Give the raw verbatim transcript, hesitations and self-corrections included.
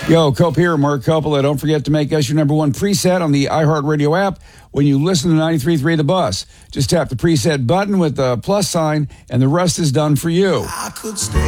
Yo, Cope here, Mark Coppola. Don't forget to make us your number one preset on the iHeartRadio app when you listen to ninety-three point three The Bus. Just tap the preset button with the plus sign, and the rest is done for you. I could stay